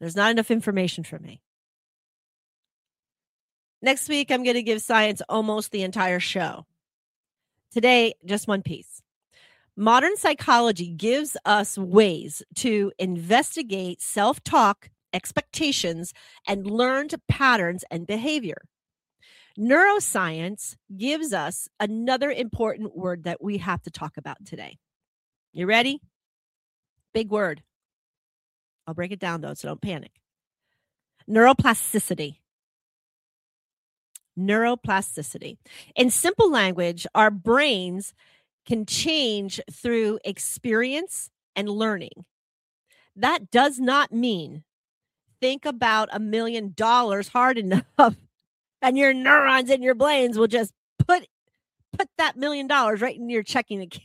There's not enough information for me. Next week, I'm going to give science almost the entire show. Today, just one piece. Modern psychology gives us ways to investigate self-talk, expectations, and learned patterns and behavior. Neuroscience gives us another important word that we have to talk about today. You ready? Big word. I'll break it down, though, so don't panic. Neuroplasticity. Neuroplasticity. In simple language, our brains can change through experience and learning. That does not mean think about $1 million hard enough and your neurons in your brains will just put that $1 million right in your checking account.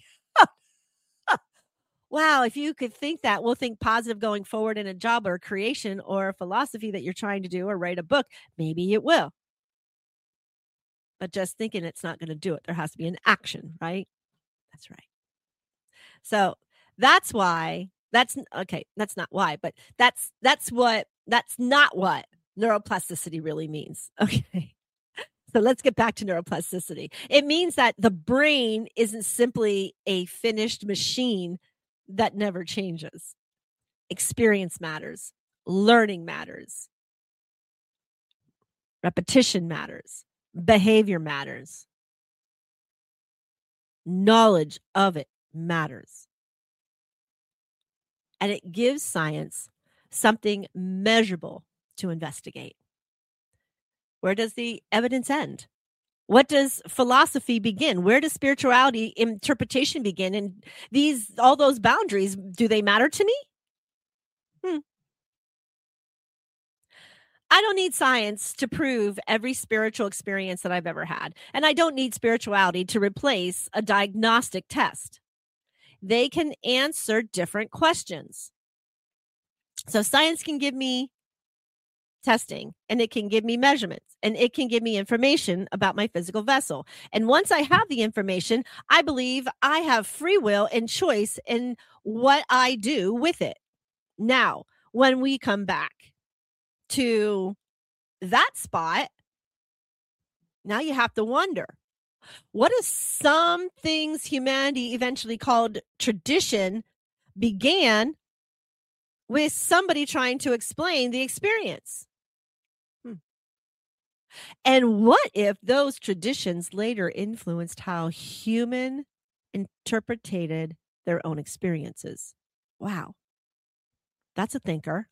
Wow, if you could think that, we'll think positive going forward in a job or a creation or a philosophy that you're trying to do or write a book. Maybe it will. But just thinking it's not going to do it. There has to be an action, right? That's right. So that's why, that's not why, but that's not what neuroplasticity really means. Okay. So let's get back to neuroplasticity. It means that the brain isn't simply a finished machine that never changes. Experience matters. Learning matters. Repetition matters. Behavior matters. Knowledge of it matters. And it gives science something measurable to investigate. Where does the evidence end? What does philosophy begin? Where does spirituality interpretation begin? And all those boundaries, do they matter to me? I don't need science to prove every spiritual experience that I've ever had. And I don't need spirituality to replace a diagnostic test. They can answer different questions. So science can give me testing, and it can give me measurements, and it can give me information about my physical vessel. And once I have the information, I believe I have free will and choice in what I do with it. Now, when we come back to that spot, now you have to wonder, what is some things humanity eventually called tradition began with somebody trying to explain the experience? And what if those traditions later influenced how human interpreted their own experiences? Wow. That's a thinker.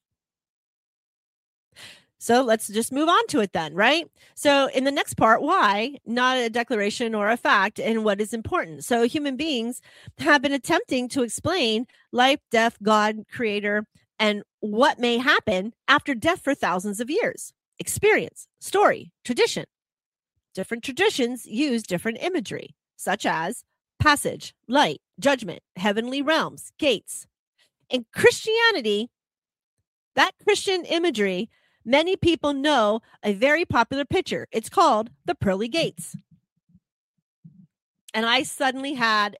So let's just move on to it then, right? So in the next part, why? Not a declaration or a fact, and what is important. So human beings have been attempting to explain life, death, God, creator, and what may happen after death for thousands of years. Experience, story, tradition. Different traditions use different imagery, such as passage, light, judgment, heavenly realms, gates. In Christianity, that Christian imagery, many people know a very popular picture. It's called the pearly gates. And I suddenly had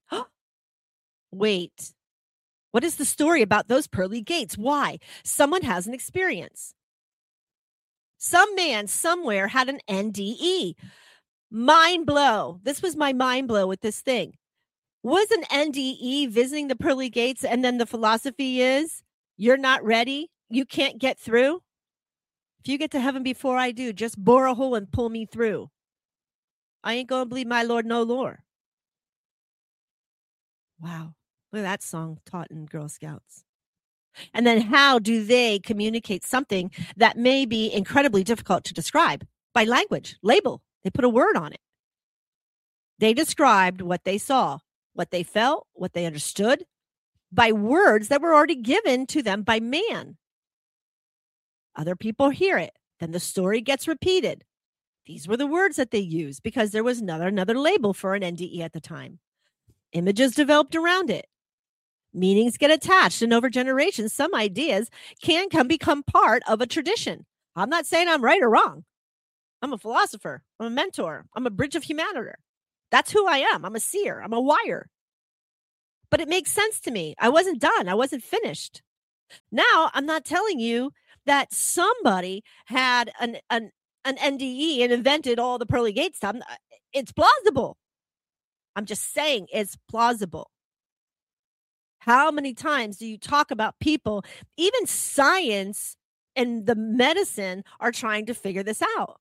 wait, what is the story about those pearly gates? Why? Someone has an experience. Some man somewhere had an NDE. Mind blow. This was my mind blow with this thing. Was an NDE visiting the pearly gates, and then the philosophy is, you're not ready? You can't get through? If you get to heaven before I do, just bore a hole and pull me through. I ain't going to believe my Lord no lore. Wow. Look at that song taught in Girl Scouts. And then how do they communicate something that may be incredibly difficult to describe? By language, label. They put a word on it. They described what they saw, what they felt, what they understood by words that were already given to them by man. Other people hear it. Then the story gets repeated. These were the words that they used because there was another label for an NDE at the time. Images developed around it. Meanings get attached, and over generations, some ideas can become part of a tradition. I'm not saying I'm right or wrong. I'm a philosopher. I'm a mentor. I'm a bridge of humanity. That's who I am. I'm a seer. I'm a wire. But it makes sense to me. I wasn't done. I wasn't finished. Now, I'm not telling you that somebody had an NDE and invented all the pearly gate stuff. It's plausible. I'm just saying it's plausible. How many times do you talk about people, even science and the medicine are trying to figure this out?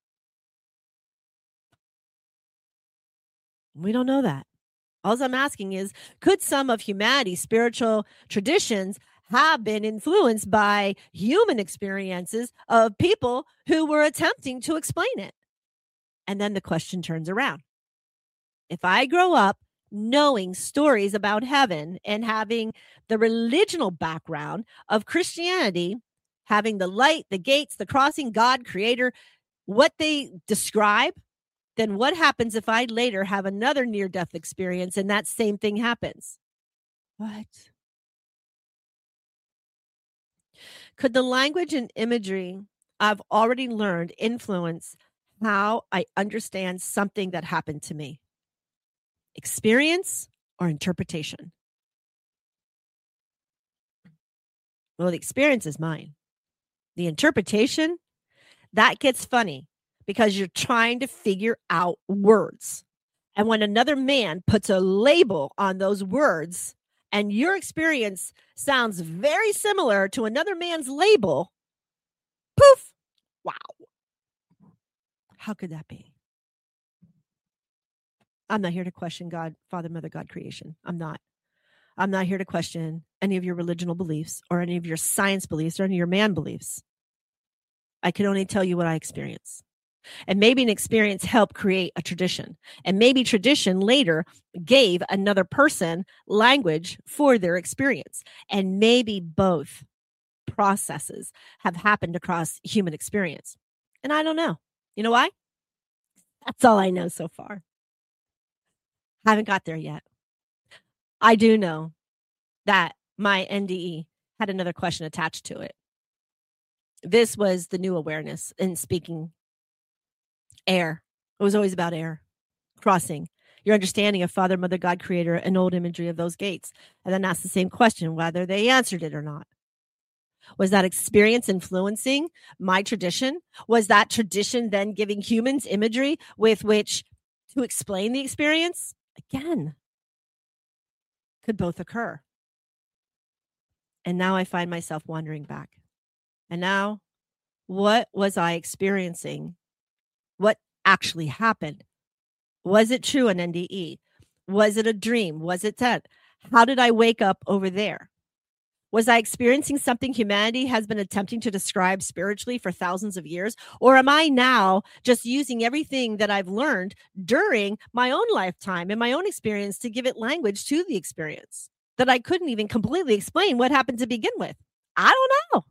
We don't know that. All I'm asking is, could some of humanity's spiritual traditions have been influenced by human experiences of people who were attempting to explain it? And then the question turns around. If I grow up knowing stories about heaven and having the religional background of Christianity, having the light, the gates, the crossing, God, creator, what they describe, then what happens if I later have another near death experience and that same thing happens? What? Could the language and imagery I've already learned influence how I understand something that happened to me? Experience or interpretation? Well, the experience is mine. The interpretation, that gets funny because you're trying to figure out words. And when another man puts a label on those words and your experience sounds very similar to another man's label, poof, wow. How could that be? I'm not here to question God, Father, Mother, God, creation. I'm not. I'm not here to question any of your religional beliefs or any of your science beliefs or any of your man beliefs. I can only tell you what I experience. And maybe an experience helped create a tradition. And maybe tradition later gave another person language for their experience. And maybe both processes have happened across human experience. And I don't know. You know why? That's all I know so far. Haven't got there yet. I do know that my NDE had another question attached to it. This was the new awareness in speaking air. It was always about air, crossing, your understanding of Father, Mother, God, Creator, and old imagery of those gates. And then ask the same question, whether they answered it or not. Was that experience influencing my tradition? Was that tradition then giving humans imagery with which to explain the experience? Again, could both occur. And now I find myself wandering back. And now, what was I experiencing? What actually happened? Was it true an NDE? Was it a dream? Was it that? How did I wake up over there? Was I experiencing something humanity has been attempting to describe spiritually for thousands of years? Or am I now just using everything that I've learned during my own lifetime and my own experience to give it language to the experience that I couldn't even completely explain what happened to begin with? I don't know.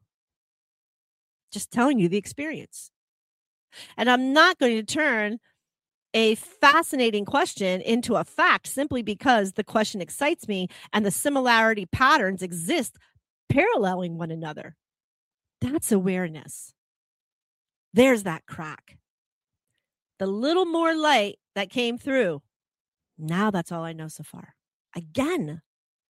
Just telling you the experience. And I'm not going to turn a fascinating question into a fact simply because the question excites me and the similarity patterns exist paralleling one another. That's awareness. There's that crack. The little more light that came through. Now that's all I know so far. Again,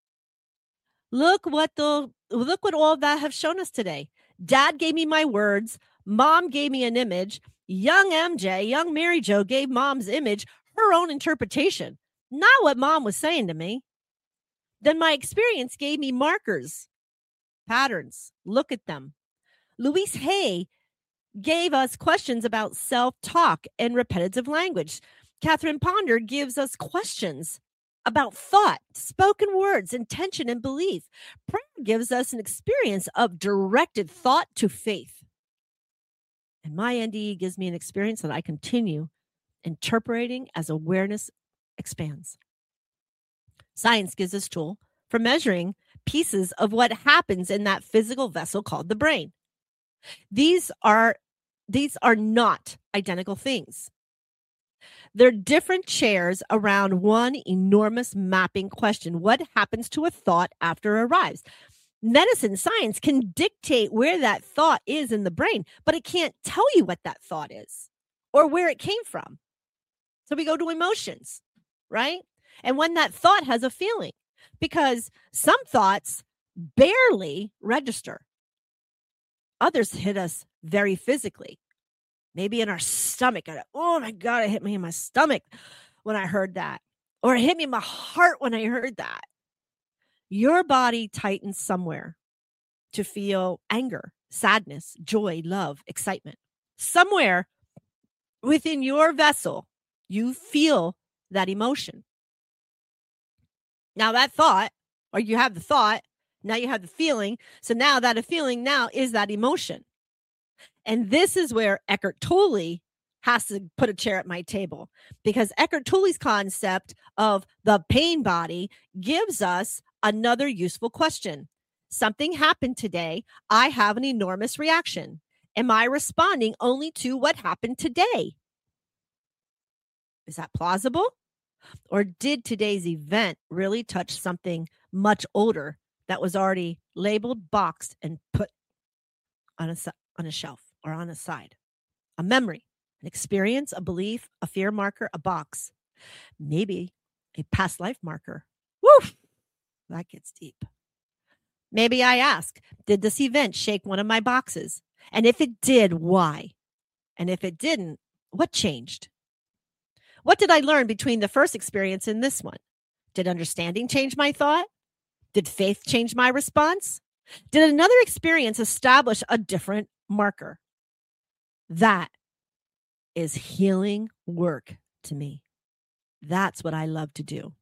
look what all that have shown us today. Dad gave me my words. Mom gave me an image. Young MJ, young Mary Jo gave mom's image her own interpretation, not what mom was saying to me. Then my experience gave me markers, patterns. Look at them. Louise Hay gave us questions about self-talk and repetitive language. Catherine Ponder gives us questions about thought, spoken words, intention, and belief. Prayer gives us an experience of directed thought to faith. And my NDE gives me an experience that I continue interpreting as awareness expands. Science gives us a tool for measuring pieces of what happens in that physical vessel called the brain. These are not identical things. They're different chairs around one enormous mapping question. What happens to a thought after it arrives? Medicine, science can dictate where that thought is in the brain, but it can't tell you what that thought is or where it came from. So we go to emotions, right? And when that thought has a feeling, because some thoughts barely register. Others hit us very physically, maybe in our stomach. Oh my God, it hit me in my stomach when I heard that. Or it hit me in my heart when I heard that. Your body tightens somewhere to feel anger, sadness, joy, love, excitement. Somewhere within your vessel, you feel that emotion. Now that thought, or you have the thought, now you have the feeling. So now that a feeling now is that emotion. And this is where Eckhart Tolle has to put a chair at my table, because Eckhart Tolle's concept of the pain body gives us another useful question. Something happened today. I have an enormous reaction. Am I responding only to what happened today? Is that plausible? Or did today's event really touch something much older that was already labeled, boxed, and put on a shelf or on a side? A memory, an experience, a belief, a fear marker, a box, maybe a past life marker. Woo! That gets deep. Maybe I ask, did this event shake one of my boxes? And if it did, why? And if it didn't, what changed? What did I learn between the first experience and this one? Did understanding change my thought? Did faith change my response? Did another experience establish a different marker? That is healing work to me. That's what I love to do.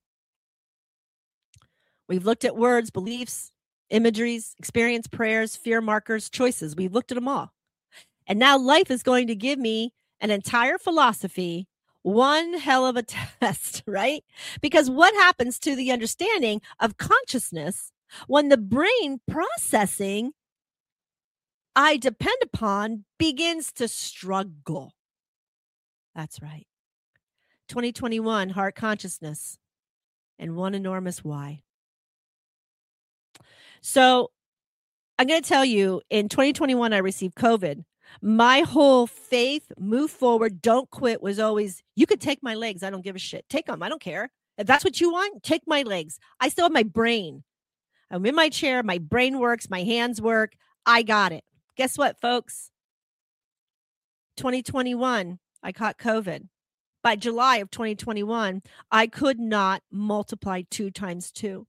We've looked at words, beliefs, imageries, experience, prayers, fear markers, choices. We've looked at them all. And now life is going to give me an entire philosophy, one hell of a test, right? Because what happens to the understanding of consciousness when the brain processing I depend upon begins to struggle? That's right. 2021, heart consciousness, and one enormous why. So I'm going to tell you, in 2021, I received COVID. My whole faith, move forward, don't quit, was always, you could take my legs. I don't give a shit. Take them. I don't care. If that's what you want, take my legs. I still have my brain. I'm in my chair. My brain works. My hands work. I got it. Guess what, folks? 2021, I caught COVID. By July of 2021, I could not multiply 2 times 2.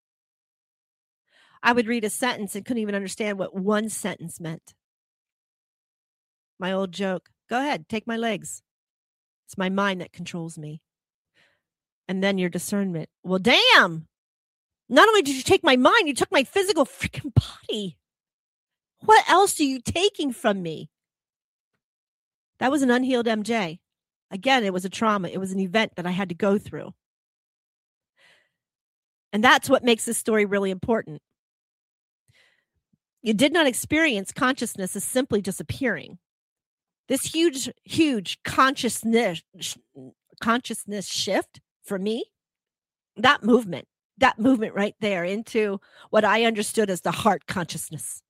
I would read a sentence and couldn't even understand what one sentence meant. My old joke, go ahead, take my legs. It's my mind that controls me. And then your discernment. Well, damn. Not only did you take my mind, you took my physical freaking body. What else are you taking from me? That was an unhealed MJ. Again, it was a trauma. It was an event that I had to go through. And that's what makes this story really important. You did not experience consciousness as simply disappearing. This huge consciousness shift for me, that movement right there into what I understood as the heart consciousness.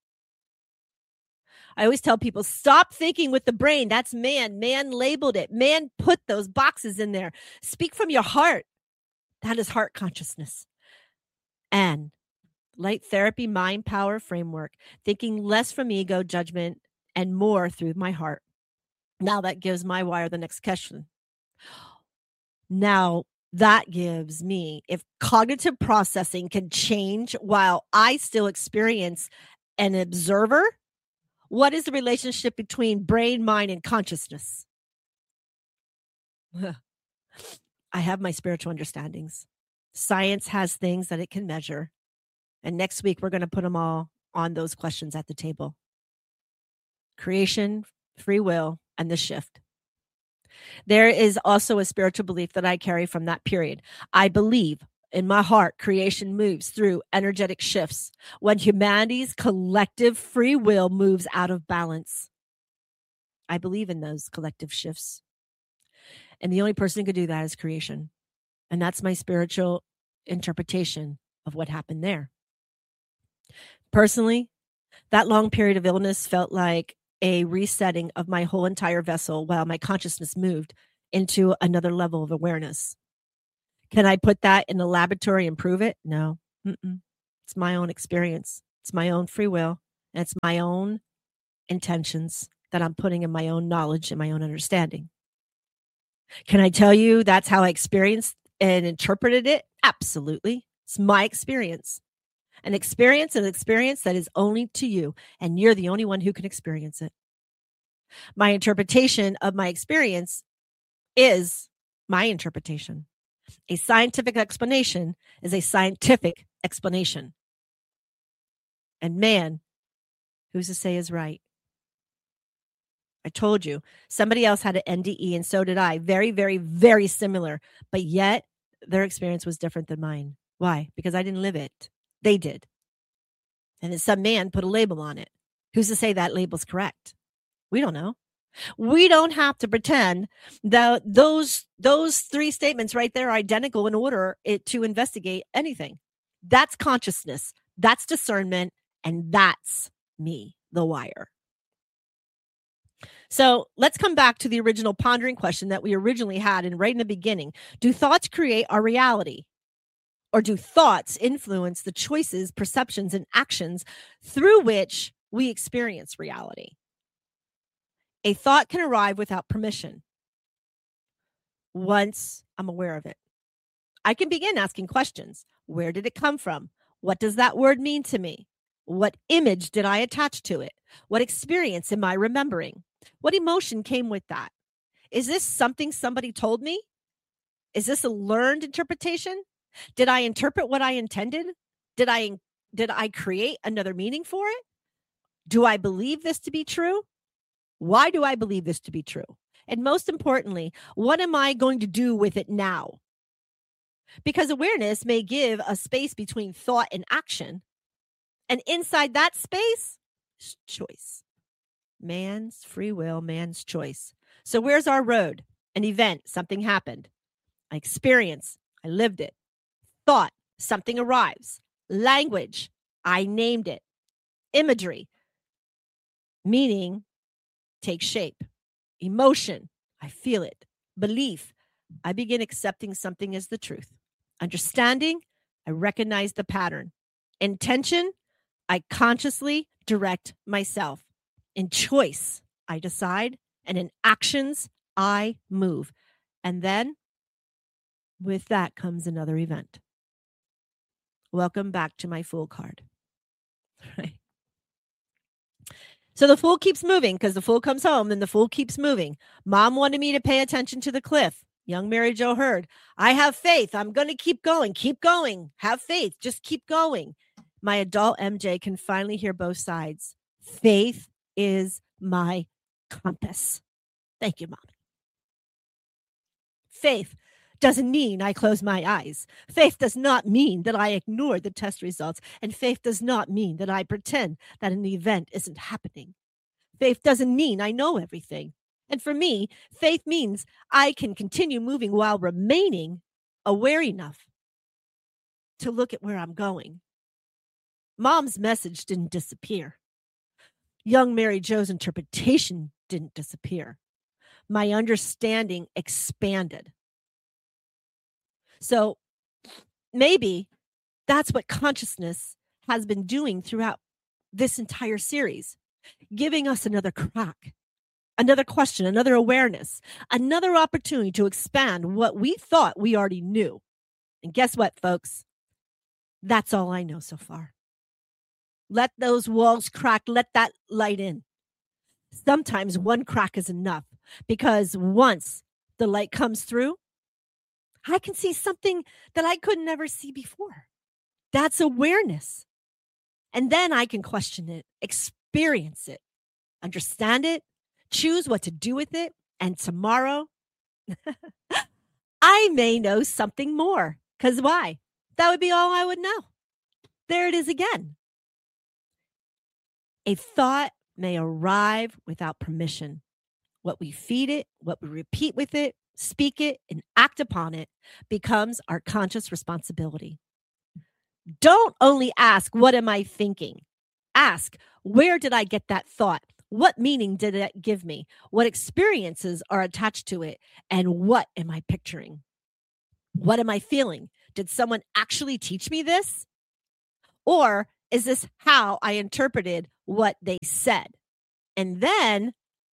I always tell people, stop thinking with the brain. That's man. Man labeled it. Man put those boxes in there. Speak from your heart. That is heart consciousness. And light therapy, mind power framework, thinking less from ego, judgment, and more through my heart. Now that gives my wire the next question. Now that gives me, if cognitive processing can change while I still experience an observer, what is the relationship between brain, mind, and consciousness? I have my spiritual understandings. Science has things that it can measure. And next week, we're going to put them all on those questions at the table. Creation, free will, and the shift. There is also a spiritual belief that I carry from that period. I believe in my heart, creation moves through energetic shifts when humanity's collective free will moves out of balance. I believe in those collective shifts. And the only person who could do that is creation. And that's my spiritual interpretation of what happened there. Personally, that long period of illness felt like a resetting of my whole entire vessel while my consciousness moved into another level of awareness. Can I put that in the laboratory and prove it? No. It's It's my own experience. It's my own free will. And it's my own intentions that I'm putting in my own knowledge and my own understanding. Can I tell you that's how I experienced and interpreted it? Absolutely. It's my experience. An experience that is only to you, and you're the only one who can experience it. My interpretation of my experience is my interpretation. A scientific explanation is a scientific explanation. And man, who's to say is right? I told you, somebody else had an NDE and so did I. Very, very, very similar. But yet their experience was different than mine. Why? Because I didn't live it. They did. And then some man put a label on it. Who's to say that label's correct? We don't know. We don't have to pretend that those three statements right there are identical in order to investigate anything. That's consciousness. That's discernment. And that's me, the wire. So let's come back to the original pondering question that we originally had and right in the beginning. Do thoughts create our reality? Or do thoughts influence the choices, perceptions, and actions through which we experience reality? A thought can arrive without permission once I'm aware of it. I can begin asking questions. Where did it come from? What does that word mean to me? What image did I attach to it? What experience am I remembering? What emotion came with that? Is this something somebody told me? Is this a learned interpretation? Did I interpret what I intended? Did I create another meaning for it? Do I believe this to be true? Why do I believe this to be true? And most importantly, what am I going to do with it now? Because awareness may give a space between thought and action. And inside that space is choice. Man's free will, man's choice. So where's our road? An event, something happened. I experienced, I lived it. Thought, something arrives. Language, I named it. Imagery, meaning takes shape. Emotion, I feel it. Belief, I begin accepting something as the truth. Understanding, I recognize the pattern. Intention, I consciously direct myself. In choice, I decide. And in actions, I move. And then with that comes another event. Welcome back to my Fool card. Right. So the Fool keeps moving because the Fool comes home and the Fool keeps moving. Mom wanted me to pay attention to the cliff. Young Mary Jo heard, I have faith. I'm going to keep going. Keep going. Have faith. Just keep going. My adult MJ can finally hear both sides. Faith is my compass. Thank you, Mom. Faith doesn't mean I close my eyes. Faith does not mean that I ignore the test results. And faith does not mean that I pretend that an event isn't happening. Faith doesn't mean I know everything. And for me, faith means I can continue moving while remaining aware enough to look at where I'm going. Mom's message didn't disappear. Young Mary Jo's interpretation didn't disappear. My understanding expanded. So maybe that's what consciousness has been doing throughout this entire series, giving us another crack, another question, another awareness, another opportunity to expand what we thought we already knew. And guess what, folks? That's all I know so far. Let those walls crack. Let that light in. Sometimes one crack is enough because once the light comes through, I can see something that I could never see before. That's awareness. And then I can question it, experience it, understand it, choose what to do with it. And tomorrow, I may know something more. Because why? That would be all I would know. There it is again. A thought may arrive without permission. What we feed it, what we repeat with it, speak it, and act upon it becomes our conscious responsibility. Don't only ask, what am I thinking? Ask, where did I get that thought? What meaning did it give me? What experiences are attached to it? And what am I picturing? What am I feeling? Did someone actually teach me this? Or is this how I interpreted what they said? And then,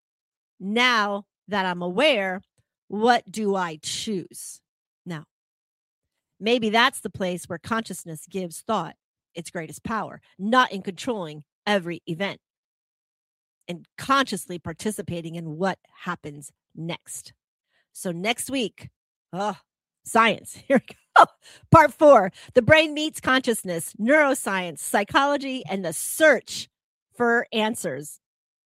now that I'm aware, what do I choose? Now, maybe that's the place where consciousness gives thought its greatest power, not in controlling every event and consciously participating in what happens next. So next week, science, here we go. Part 4, the brain meets consciousness, neuroscience, psychology, and the search for answers.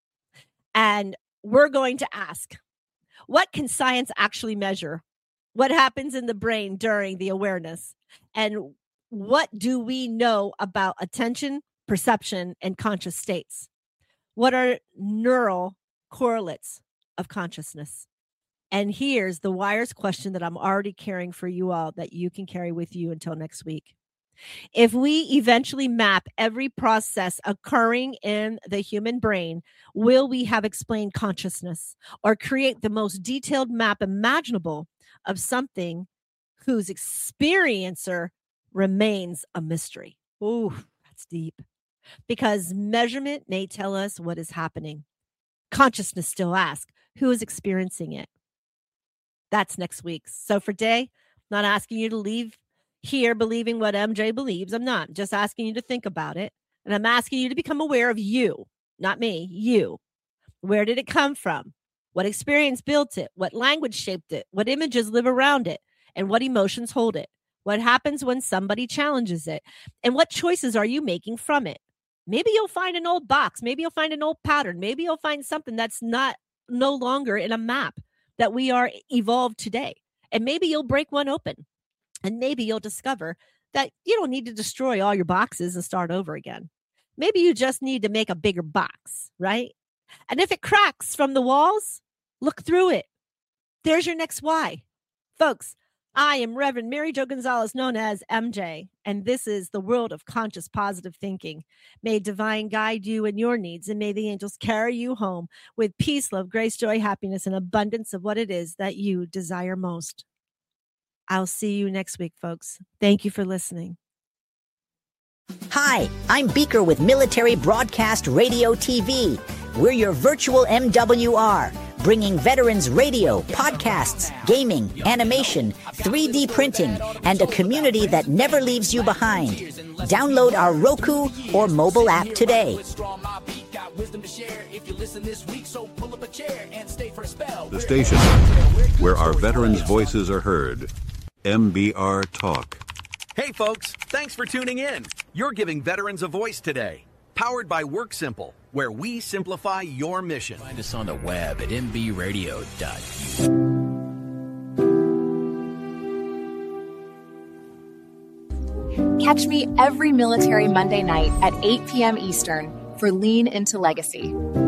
And we're going to ask, what can science actually measure? What happens in the brain during the awareness? And what do we know about attention, perception, and conscious states? What are neural correlates of consciousness? And here's the wires question that I'm already carrying for you all that you can carry with you until next week. If we eventually map every process occurring in the human brain, will we have explained consciousness or create the most detailed map imaginable of something whose experiencer remains a mystery? Ooh, that's deep. Because measurement may tell us what is happening. Consciousness still asks, who is experiencing it? That's next week. So for today, I'm not asking you to leave here believing what MJ believes. I'm not. Just asking you to think about it. And I'm asking you to become aware of you, not me, you. Where did it come from? What experience built it? What language shaped it? What images live around it? And what emotions hold it? What happens when somebody challenges it? And what choices are you making from it? Maybe you'll find an old box. Maybe you'll find an old pattern. Maybe you'll find something that's no longer in a map that we are evolved today. And maybe you'll break one open. And maybe you'll discover that you don't need to destroy all your boxes and start over again. Maybe you just need to make a bigger box, right? And if it cracks from the walls, look through it. There's your next why. Folks, I am Reverend Mary Jo Gonzalez, known as MJ, and this is the world of conscious positive thinking. May divine guide you in your needs, and may the angels carry you home with peace, love, grace, joy, happiness, and abundance of what it is that you desire most. I'll see you next week, folks. Thank you for listening. Hi, I'm Beaker with Military Broadcast Radio TV. We're your virtual MWR, bringing veterans radio, podcasts, gaming, animation, 3D printing, and a community that never leaves you behind. Download our Roku or mobile app today. The station where our veterans' voices are heard. MBR Talk. Hey folks, thanks for tuning in. You're giving veterans a voice today. Powered by WorkSimple, where we simplify your mission. Find us on the web at mbradio.u. Catch me every Military Monday night at 8 p.m. Eastern for Lean Into Legacy.